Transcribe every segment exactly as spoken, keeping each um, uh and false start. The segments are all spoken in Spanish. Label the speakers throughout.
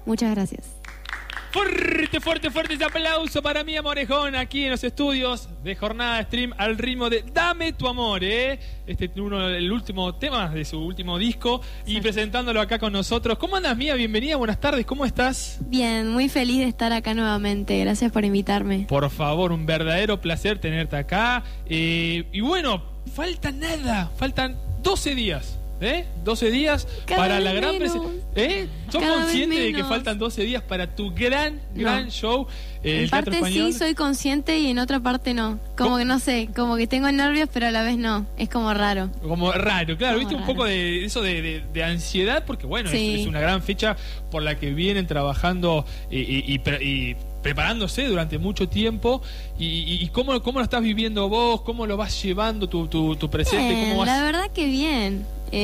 Speaker 1: Muchas gracias.
Speaker 2: Fuerte, fuerte, fuerte ese aplauso para Mía Morejón aquí en los estudios de Jornada Stream al ritmo de Dame tu amor, ¿eh? Este es uno, el último tema de su último disco y sí. Presentándolo acá con nosotros. ¿Cómo andas, Mía? Bienvenida, buenas tardes, ¿cómo estás?
Speaker 1: Bien, muy feliz de estar acá nuevamente, gracias por invitarme.
Speaker 2: Por favor, un verdadero placer tenerte acá. Eh, y bueno, falta nada, faltan doce días. ¿Eh? doce días Cada para la gran presentación. ¿Eh? ¿Sos
Speaker 1: Cada
Speaker 2: consciente de que faltan doce días para tu gran, gran no. show? Eh,
Speaker 1: en parte sí soy consciente y en otra parte no. Como ¿Cómo? que no sé, como que tengo nervios pero a la vez no. Es como raro.
Speaker 2: Como raro, claro.
Speaker 1: Como
Speaker 2: ¿Viste
Speaker 1: raro.
Speaker 2: Un poco de eso de, de, de ansiedad? Porque bueno,
Speaker 1: sí.
Speaker 2: es, es una gran fecha por la que vienen trabajando y, y, y, y preparándose durante mucho tiempo. ¿Y, y, y cómo, cómo lo estás viviendo vos? ¿Cómo lo vas llevando tu, tu, tu presente?
Speaker 1: Bien,
Speaker 2: ¿Cómo vas?
Speaker 1: La verdad que bien.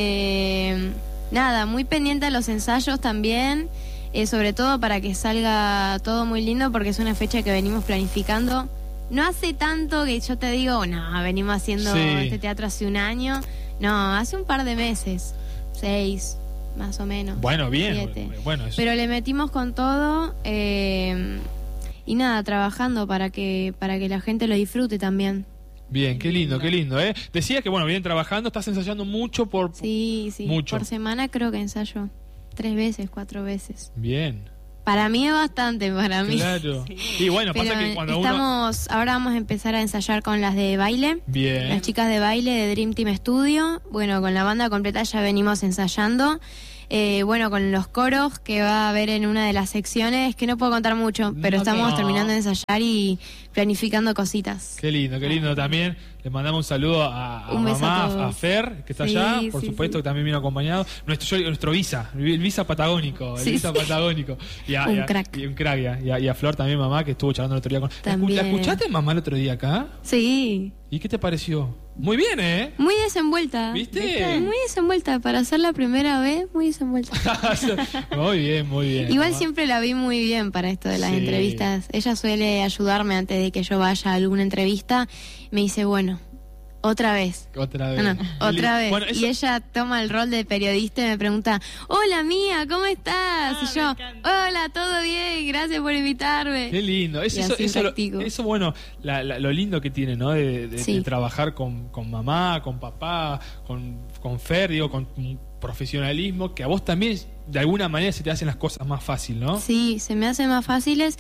Speaker 1: Eh, nada, muy pendiente a los ensayos también, eh, sobre todo para que salga todo muy lindo porque es una fecha que venimos planificando. No hace tanto que yo te digo, no, venimos haciendo sí. este teatro hace un año. No, hace un par de meses, seis, más o menos.
Speaker 2: Bueno, bien.
Speaker 1: Siete.
Speaker 2: Bueno, eso.
Speaker 1: Pero le metimos con todo eh, y nada, trabajando para que, para que la gente lo disfrute también.
Speaker 2: Bien, qué lindo, qué lindo, ¿eh? Decía que, bueno, vienen trabajando, estás ensayando mucho por...
Speaker 1: Sí, sí,
Speaker 2: mucho.
Speaker 1: Por semana creo que ensayo tres veces, cuatro veces.
Speaker 2: Bien.
Speaker 1: Para mí es bastante, para mí.
Speaker 2: Claro. Sí. Y bueno,
Speaker 1: Pero
Speaker 2: pasa que cuando
Speaker 1: estamos,
Speaker 2: uno...
Speaker 1: ahora vamos a empezar a ensayar con las de baile.
Speaker 2: Bien.
Speaker 1: Las chicas de baile de Dream Team Studio. Bueno, con la banda completa ya venimos ensayando. Eh, bueno, con los coros que va a haber en una de las secciones, que no puedo contar mucho, pero
Speaker 2: no,
Speaker 1: estamos
Speaker 2: no.
Speaker 1: terminando de ensayar y planificando cositas.
Speaker 2: Qué lindo, qué lindo también. Le mandamos un saludo a, a
Speaker 1: un
Speaker 2: mamá,
Speaker 1: a,
Speaker 2: a Fer, que está
Speaker 1: sí,
Speaker 2: allá, por
Speaker 1: sí,
Speaker 2: supuesto,
Speaker 1: sí.
Speaker 2: que también vino acompañado. Nuestro, nuestro Visa, el Visa patagónico, el
Speaker 1: sí,
Speaker 2: Visa
Speaker 1: sí.
Speaker 2: patagónico. Y a,
Speaker 1: un
Speaker 2: y a,
Speaker 1: crack.
Speaker 2: Y un crack, y a, y a Flor también, mamá, que estuvo charlando el otro día con...
Speaker 1: También.
Speaker 2: ¿La escuchaste, mamá, el otro día acá?
Speaker 1: Sí.
Speaker 2: ¿Y qué te pareció? Muy bien, ¿eh?
Speaker 1: Muy desenvuelta.
Speaker 2: ¿Viste?
Speaker 1: ¿Viste? Muy desenvuelta. Para ser la primera vez, muy desenvuelta.
Speaker 2: Muy bien, muy bien.
Speaker 1: Igual
Speaker 2: mamá.
Speaker 1: Siempre la vi muy bien para esto de las
Speaker 2: sí.
Speaker 1: entrevistas. Ella suele ayudarme antes de que yo vaya a alguna entrevista. Me dice, bueno, otra vez.
Speaker 2: Otra vez.
Speaker 1: No, no, otra vez.
Speaker 2: Bueno, eso...
Speaker 1: Y ella toma el rol de periodista y me pregunta, hola Mía, ¿cómo estás?
Speaker 3: Ah,
Speaker 1: y yo, hola, todo bien, gracias por invitarme.
Speaker 2: Qué lindo. Eso, eso, eso, lo, eso bueno, la, la, lo lindo que tiene, ¿no? De, de, sí. de trabajar con, con mamá, con papá, con, con Fer, digo, con un profesionalismo, que a vos también, de alguna manera, se te hacen las cosas más fácil, ¿no?
Speaker 1: Sí, se me hacen más fáciles.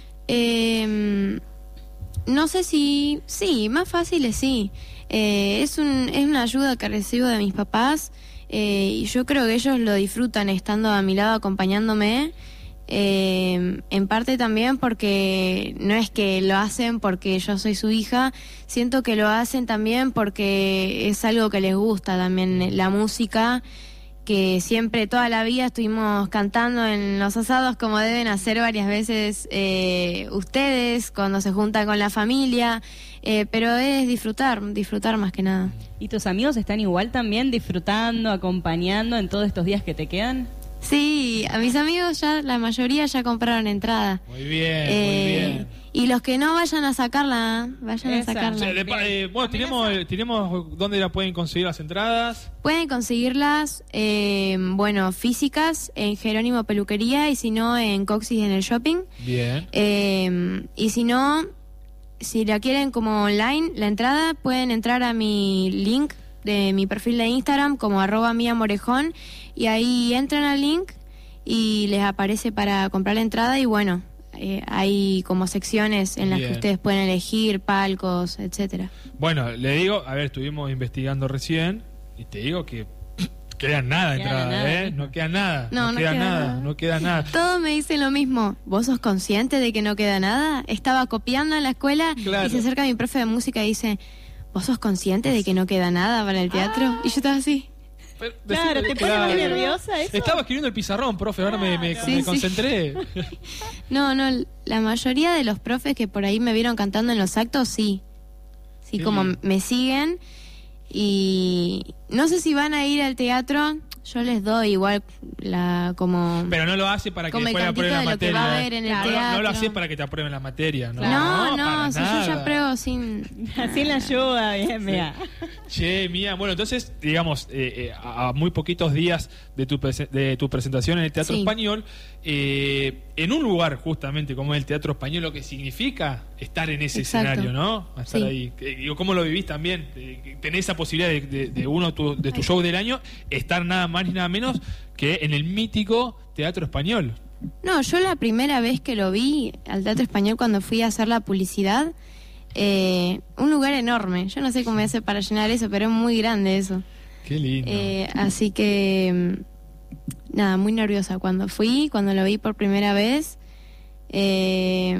Speaker 1: Eh, no sé si... Sí, más fáciles, sí. Eh, es, un, es una ayuda que recibo de mis papás eh, y yo creo que ellos lo disfrutan estando a mi lado acompañándome eh, en parte también porque no es que lo hacen porque yo soy su hija, siento que lo hacen también porque es algo que les gusta también, la música, que siempre toda la vida estuvimos cantando en los asados como deben hacer varias veces eh, ustedes cuando se juntan con la familia. Eh, pero es disfrutar, disfrutar más que nada.
Speaker 3: ¿Y tus amigos están igual también disfrutando, acompañando en todos estos días que te quedan?
Speaker 1: Sí, a mis amigos ya, la mayoría ya compraron entrada.
Speaker 2: Muy bien,
Speaker 1: eh,
Speaker 2: muy bien.
Speaker 1: Y los que no vayan a sacarla, vayan Esa. a sacarla.
Speaker 2: O sea, de, eh, bueno, tenemos, tenemos dónde la pueden conseguir las entradas.
Speaker 1: Pueden conseguirlas, eh, bueno, físicas en Jerónimo Peluquería y si no en Coxis en el shopping.
Speaker 2: Bien.
Speaker 1: Eh, y si no... Si la quieren como online, la entrada, pueden entrar a mi link de mi perfil de Instagram como arroba Mía Morejón y ahí entran al link y les aparece para comprar la entrada y bueno, eh, hay como secciones en las
Speaker 2: Bien.
Speaker 1: que ustedes pueden elegir palcos, etcétera.
Speaker 2: Bueno, le digo, a ver, estuvimos investigando recién y te digo que queda nada de entrada,
Speaker 3: nada.
Speaker 2: ¿eh? No queda nada.
Speaker 1: No,
Speaker 2: No,
Speaker 1: no
Speaker 2: queda,
Speaker 1: queda
Speaker 2: nada,
Speaker 1: nada.
Speaker 2: no queda nada.
Speaker 1: Todos me dicen lo mismo. ¿Vos sos consciente de que no queda nada? Estaba copiando en la escuela
Speaker 2: Claro.
Speaker 1: y se acerca mi profe de música y dice, ¿vos sos consciente de que no queda nada para el teatro?
Speaker 3: Ah.
Speaker 1: Y yo estaba así.
Speaker 2: Pero,
Speaker 3: Claro,
Speaker 2: decime,
Speaker 3: ¿te pone muy nerviosa eso?
Speaker 2: Estaba escribiendo el pizarrón, profe, ahora me, me,
Speaker 1: Sí,
Speaker 2: me
Speaker 1: sí.
Speaker 2: concentré.
Speaker 1: No, no, la mayoría de los profes que por ahí me vieron cantando en los actos, sí. Sí,
Speaker 2: Qué
Speaker 1: como
Speaker 2: lindo.
Speaker 1: me siguen y no sé si van a ir al teatro. Yo les doy igual la como...
Speaker 2: Pero no lo hace para que
Speaker 1: como el
Speaker 2: después
Speaker 1: cantito
Speaker 2: aprueben la
Speaker 1: de lo que
Speaker 2: materia.
Speaker 1: va a haber en el
Speaker 2: no,
Speaker 1: teatro.
Speaker 2: no lo hace para que te aprueben la materia, ¿no?
Speaker 1: No, no,
Speaker 2: para
Speaker 1: si
Speaker 2: nada.
Speaker 1: yo ya apruebo sin...
Speaker 3: Sin la ayuda, bien, mira.
Speaker 2: Che, Mía, bueno, entonces, digamos, eh, eh, a, a muy poquitos días de tu, prese- de tu presentación en el Teatro
Speaker 1: Sí.
Speaker 2: Español, eh, en un lugar justamente como el Teatro Español, lo que significa estar en ese
Speaker 1: Exacto.
Speaker 2: escenario, ¿no? A estar
Speaker 1: Sí.
Speaker 2: ahí. Eh, digo, ¿cómo lo vivís también? Eh, tenés esa posibilidad de, de, de uno tu, de tu show del año, estar nada más ni nada menos que en el mítico Teatro Español.
Speaker 1: No, yo la primera vez que lo vi al Teatro Español cuando fui a hacer la publicidad, eh, un lugar enorme. Yo no sé cómo voy a hacer para llenar eso, pero es muy grande eso.
Speaker 2: Qué lindo.
Speaker 1: Eh, así que, mm, nada, muy nerviosa. Cuando fui, cuando lo vi por primera vez, eh,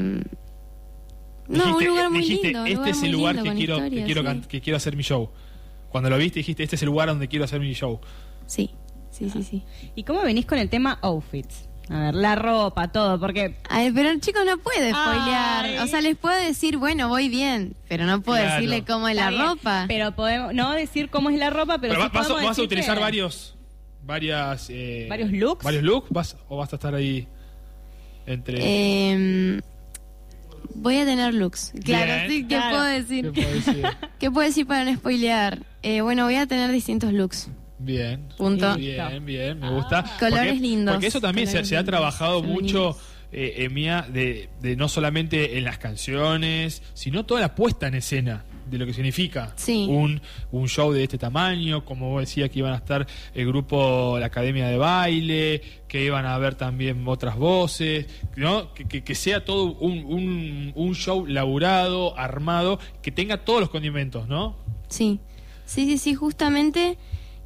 Speaker 1: no,
Speaker 2: Dijiste-
Speaker 1: un lugar muy
Speaker 2: dijiste,
Speaker 1: lindo. un
Speaker 2: este
Speaker 1: lugar
Speaker 2: es
Speaker 1: muy
Speaker 2: el lugar
Speaker 1: lindo,
Speaker 2: que
Speaker 1: con
Speaker 2: quiero,
Speaker 1: historia,
Speaker 2: que, quiero
Speaker 1: sí.
Speaker 2: can- que quiero hacer mi show. Cuando lo viste dijiste, este es el lugar donde quiero hacer mi show.
Speaker 1: Sí, sí, sí, sí.
Speaker 3: ¿Y cómo venís con el tema outfits? A ver, la ropa, todo, porque...
Speaker 1: Ay, pero el chico no puede spoilear.
Speaker 3: Ay.
Speaker 1: O sea, les puedo decir, bueno, voy bien, pero no puedo
Speaker 2: Claro.
Speaker 1: decirle cómo es la
Speaker 3: Está bien,
Speaker 1: ropa.
Speaker 3: Pero podemos, no decir cómo es la ropa, pero,
Speaker 2: Pero
Speaker 3: sí
Speaker 2: va- vas, a-
Speaker 3: podemos
Speaker 2: vas a
Speaker 3: decir
Speaker 2: utilizar
Speaker 3: que-
Speaker 2: varios varias eh,
Speaker 3: ¿Varios looks?
Speaker 2: varios looks vas o vas a estar ahí entre
Speaker 1: Eh, voy a tener looks. Claro,
Speaker 2: Bien.
Speaker 1: sí, ¿qué
Speaker 3: Claro.
Speaker 1: puedo
Speaker 2: ¿Qué
Speaker 1: decir?
Speaker 2: puedo decir?
Speaker 1: ¿Qué puedo decir para no spoilear? Eh, bueno, voy a tener distintos looks.
Speaker 2: Bien.
Speaker 1: Punto.
Speaker 2: Bien, bien, me gusta.
Speaker 1: Colores
Speaker 2: porque,
Speaker 1: lindos.
Speaker 2: Porque eso también se,
Speaker 1: Colores
Speaker 2: se ha
Speaker 1: lindos,
Speaker 2: trabajado
Speaker 1: femeninos.
Speaker 2: mucho, eh, eh, Mía, de, de no solamente en las canciones, sino toda la puesta en escena de lo que significa
Speaker 1: Sí.
Speaker 2: un, un show de este tamaño, como vos decías que iban a estar el grupo, la Academia de Baile, que iban a haber también otras voces, ¿no? Que, que, que sea todo un, un, un show laburado, armado, que tenga todos los condimentos, ¿no?
Speaker 1: Sí, sí, sí, sí, justamente,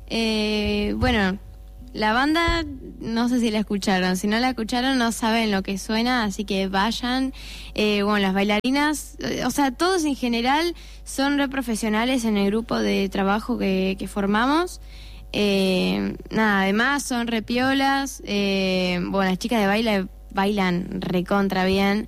Speaker 1: eh, bueno, la banda, no sé si la escucharon, si no la escucharon no saben lo que suena, así que vayan. Eh, bueno, las bailarinas, eh, o sea, todos en general son re profesionales en el grupo de trabajo que, que formamos. Eh, nada, además son re piolas. Eh, bueno, las chicas de baile bailan recontra bien.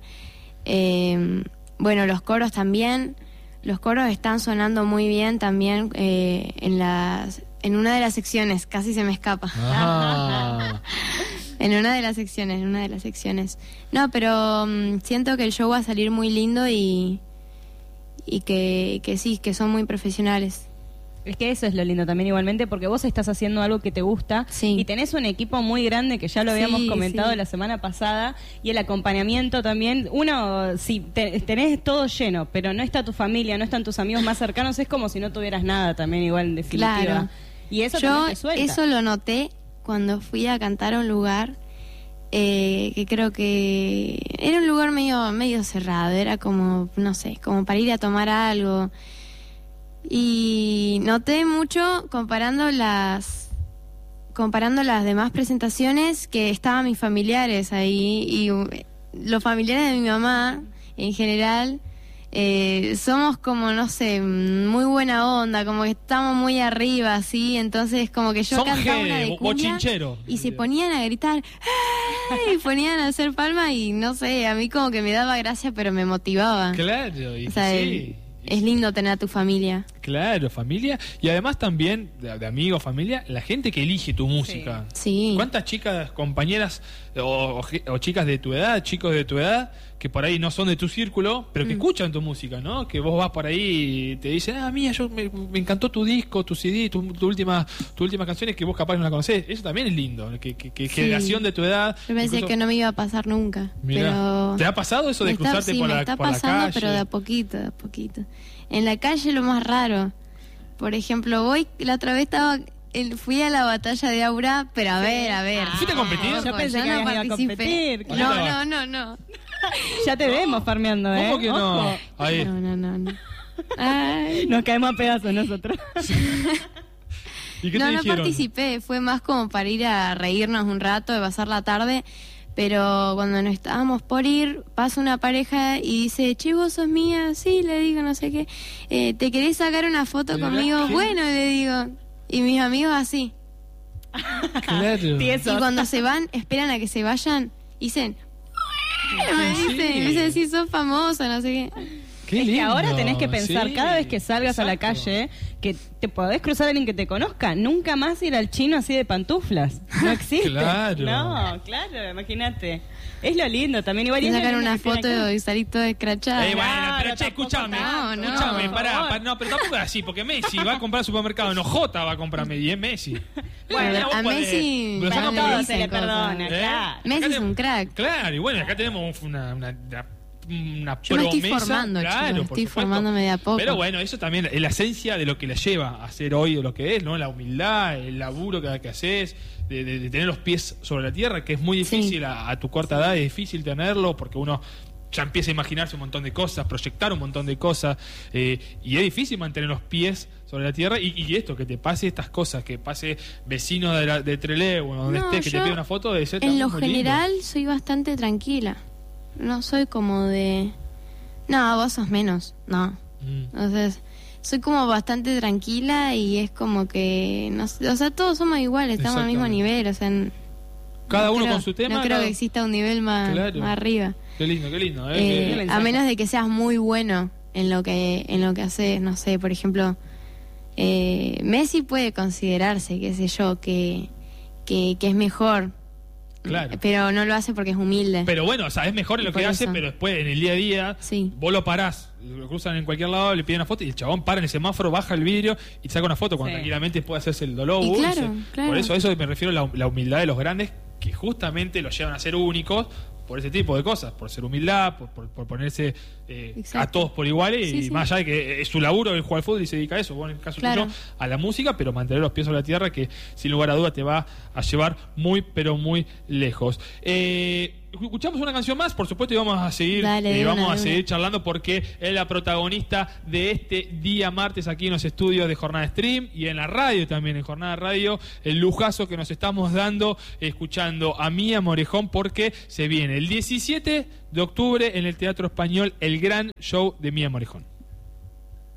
Speaker 1: Eh, bueno, los coros también. Los coros están sonando muy bien también eh, en las en una de las secciones, casi se me escapa.
Speaker 2: Ah.
Speaker 1: En una de las secciones, en una de las secciones. No, pero mm, siento que el show va a salir muy lindo y y que, que sí, que son muy profesionales.
Speaker 3: Es que eso es lo lindo también igualmente, porque vos estás haciendo algo que te gusta
Speaker 1: Sí.
Speaker 3: y tenés un equipo muy grande que ya lo habíamos
Speaker 1: Sí,
Speaker 3: comentado
Speaker 1: sí.
Speaker 3: la semana pasada, y el acompañamiento también. Uno, si te- tenés todo lleno, pero no está tu familia, no están tus amigos más cercanos, es como si no tuvieras nada también igual en definitiva.
Speaker 1: Claro.
Speaker 3: Y eso
Speaker 1: Yo
Speaker 3: también te suelta.
Speaker 1: eso lo noté cuando fui a cantar a un lugar eh, que creo que era un lugar medio medio cerrado, era como, no sé, como para ir a tomar algo. Y noté mucho comparando las comparando las demás presentaciones que estaban mis familiares ahí y uh, los familiares de mi mamá en general eh, somos como, no sé, muy buena onda, como que estamos muy arriba, así, entonces como que yo
Speaker 2: Son
Speaker 1: cantaba
Speaker 2: G,
Speaker 1: una de
Speaker 2: bo-
Speaker 1: cumbia
Speaker 2: bochinchero.
Speaker 1: y se ponían a gritar ¡ay! Y ponían a hacer palmas y no sé, a mí como que me daba gracia pero me motivaba.
Speaker 2: Claro, y
Speaker 1: O sea,
Speaker 2: sí.
Speaker 1: es lindo tener a tu familia.
Speaker 2: Claro, familia. Y además también, de, de amigos, familia, la gente que elige tu música.
Speaker 1: Sí.
Speaker 2: ¿Cuántas chicas, compañeras o, o ge- o chicas de tu edad, chicos de tu edad, que por ahí no son de tu círculo, pero que
Speaker 1: Mm.
Speaker 2: escuchan tu música, ¿no? Que vos vas por ahí y te dicen, ah, mía, yo me, me encantó tu disco, tu C D, tu, tu última, tu última canción, que vos capaz no la conocés. Eso también es lindo, que, que, que
Speaker 1: Sí.
Speaker 2: generación de tu edad.
Speaker 1: Yo pensé
Speaker 2: incluso-
Speaker 1: que no me iba a pasar nunca.
Speaker 2: Mirá,
Speaker 1: pero
Speaker 2: ¿te ha pasado eso de
Speaker 1: me está-
Speaker 2: cruzarte
Speaker 1: sí,
Speaker 2: por
Speaker 1: me
Speaker 2: la,
Speaker 1: está
Speaker 2: por la
Speaker 1: pasando,
Speaker 2: calle?
Speaker 1: pero de a poquito, de a poquito. En la calle lo más raro. Por ejemplo, voy, la otra vez estaba, el- fui a la batalla de Aura, pero a ver, a ver.
Speaker 3: Ah,
Speaker 2: ¿Fuiste a competir?
Speaker 3: yo pensé que
Speaker 1: no
Speaker 3: habías ido a
Speaker 1: participé.
Speaker 3: competir.
Speaker 1: No,
Speaker 2: Claro.
Speaker 1: no, no, no.
Speaker 3: Ya te vemos farmeando, ¿eh?
Speaker 2: ¿Cómo que no?
Speaker 3: Ojo.
Speaker 2: Ahí.
Speaker 1: No, no, no, no. Ay.
Speaker 3: Nos caemos a pedazos nosotros.
Speaker 2: ¿Y qué
Speaker 1: No,
Speaker 2: te
Speaker 1: no
Speaker 2: dijeron?
Speaker 1: participé, fue más como para ir a reírnos un rato, de pasar la tarde, pero cuando nos estábamos por ir, pasa una pareja y dice, che, vos sos mía, sí, le digo, no sé qué, eh, ¿te querés sacar una foto
Speaker 2: Mirá,
Speaker 1: conmigo?
Speaker 2: ¿qué?
Speaker 1: Bueno, le digo, y mis amigos así,
Speaker 2: Claro.
Speaker 3: Tiesos.
Speaker 1: y cuando se van, esperan a que se vayan, y dicen, me
Speaker 2: Sí.
Speaker 1: dicen, y me dicen, sí, sos famoso, no sé qué.
Speaker 2: Qué
Speaker 3: es que
Speaker 2: lindo,
Speaker 3: ahora tenés que pensar,
Speaker 2: sí,
Speaker 3: cada vez que salgas a la
Speaker 2: exacto.
Speaker 3: calle, que te podés cruzar a alguien que te conozca. Nunca más ir al chino así de pantuflas. No existe.
Speaker 2: Claro.
Speaker 3: No, claro, imagínate. Es lo lindo también. Igual
Speaker 1: Y
Speaker 3: es lo
Speaker 1: sacar
Speaker 3: lindo
Speaker 1: una
Speaker 3: que tiene
Speaker 1: foto
Speaker 3: acá.
Speaker 1: y salir todo escrachado.
Speaker 2: Eh, bueno,
Speaker 3: Claro,
Speaker 2: pero che,
Speaker 3: tampoco
Speaker 2: escúchame,
Speaker 1: tanto, no,
Speaker 2: escúchame,
Speaker 3: por
Speaker 2: pará,
Speaker 3: favor.
Speaker 2: pará, no, pero tampoco es así, porque Messi va a comprar al supermercado, no, Jota va a comprar Messi, y es Messi.
Speaker 3: Bueno,
Speaker 2: vos
Speaker 1: a
Speaker 2: podés-
Speaker 1: Messi
Speaker 2: lo
Speaker 3: Para
Speaker 2: sacamos
Speaker 1: le
Speaker 2: por-
Speaker 3: todo
Speaker 1: dicen
Speaker 3: se le
Speaker 1: cosas.
Speaker 3: perdona,
Speaker 2: ¿Eh?
Speaker 3: claro.
Speaker 1: Messi
Speaker 2: Acá
Speaker 1: es
Speaker 2: tenemos-
Speaker 1: un crack.
Speaker 2: Claro, y bueno, acá tenemos una, una, una, una
Speaker 1: Yo me
Speaker 2: promesa.
Speaker 1: estoy formando,
Speaker 2: claro,
Speaker 1: chicos,
Speaker 2: por
Speaker 1: estoy
Speaker 2: supuesto.
Speaker 1: formándome de a poco.
Speaker 2: Pero bueno, eso también es la esencia de lo que la lleva a ser hoy lo que es, ¿no? La humildad, el laburo que, que haces, de, de- de tener los pies sobre la tierra, que es muy difícil
Speaker 1: Sí.
Speaker 2: a, a tu corta edad, es difícil tenerlo porque uno ya empieza a imaginarse un montón de cosas, proyectar un montón de cosas, eh, y es difícil mantener los pies sobre la tierra y, y esto, que te pase estas cosas, que pase vecino de, la, de Trelew o donde
Speaker 1: No,
Speaker 2: estés, que te
Speaker 1: yo,
Speaker 2: pide una foto de ser
Speaker 1: En lo
Speaker 2: muy lindo.
Speaker 1: general soy bastante tranquila. No soy como de... No, vos sos menos. No.
Speaker 2: Mm.
Speaker 1: Entonces, soy como bastante tranquila y es como que... No sé, o sea, todos somos iguales, estamos al mismo
Speaker 2: Exactamente.
Speaker 1: nivel. O sea, n-
Speaker 2: Cada
Speaker 1: no
Speaker 2: uno
Speaker 1: creo-
Speaker 2: con su tema.
Speaker 1: No creo
Speaker 2: cada-
Speaker 1: que exista un nivel más,
Speaker 2: Claro.
Speaker 1: más arriba.
Speaker 2: Qué lindo, qué lindo. ¿eh?
Speaker 1: Eh,
Speaker 2: Que-
Speaker 3: Qué
Speaker 1: a
Speaker 3: mensaje.
Speaker 1: menos de que seas muy bueno en lo que en lo que haces, no sé, por ejemplo, eh, Messi puede considerarse, qué sé yo, que, que, que es mejor,
Speaker 2: Claro.
Speaker 1: pero no lo hace porque es humilde.
Speaker 2: Pero bueno, o sea, es mejor en lo
Speaker 1: Por
Speaker 2: que hace,
Speaker 1: eso.
Speaker 2: pero después en el día a día,
Speaker 1: Sí.
Speaker 2: vos lo parás, lo cruzan en cualquier lado, le piden una foto y el chabón para en el semáforo, baja el vidrio y saca una foto cuando
Speaker 3: Sí.
Speaker 2: tranquilamente puede hacerse el dolor.
Speaker 1: Y
Speaker 2: Uy,
Speaker 1: claro,
Speaker 2: se-
Speaker 1: claro.
Speaker 2: Por eso, eso me refiero a la, la humildad de los grandes que justamente los llevan a ser únicos por ese tipo de cosas, por ser humildad, por, por, por ponerse eh,
Speaker 1: Exacto.
Speaker 2: a todos por iguales
Speaker 1: Sí,
Speaker 2: y
Speaker 1: sí.
Speaker 2: más allá de que es su laburo el jugar al fútbol y se dedica a eso, vos en el caso
Speaker 1: Claro.
Speaker 2: tuyo a la música, pero mantener los pies sobre la tierra que sin lugar a duda te va a llevar muy pero muy lejos. Eh, escuchamos una canción más, por supuesto, y vamos a seguir
Speaker 1: Dale,
Speaker 2: eh,
Speaker 1: de
Speaker 2: vamos
Speaker 1: una,
Speaker 2: a
Speaker 1: de
Speaker 2: seguir
Speaker 1: una.
Speaker 2: charlando porque es la protagonista de este día martes aquí en los estudios de Jornada Stream y en la radio también, en Jornada Radio, el lujazo que nos estamos dando escuchando a Mía Morejón porque se viene el diecisiete de octubre en el Teatro Español el gran show de Mía Morejón.